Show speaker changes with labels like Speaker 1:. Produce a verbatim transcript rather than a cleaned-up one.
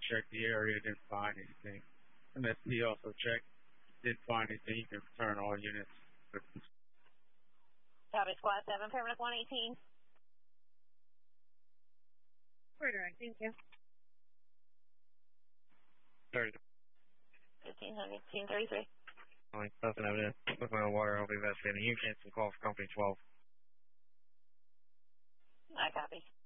Speaker 1: checked the area, didn't find anything. M S P also checked, didn't find anything. You can return all units.
Speaker 2: Copy, Squad seven, Permanent one eighteen.
Speaker 3: We're direct, thank you.
Speaker 4: thirty.
Speaker 2: fifteen hundred, team thirty-three.
Speaker 4: Only nothing evident. Looking on water, I'll be investigating. You cancel call for company twelve.
Speaker 2: I copy.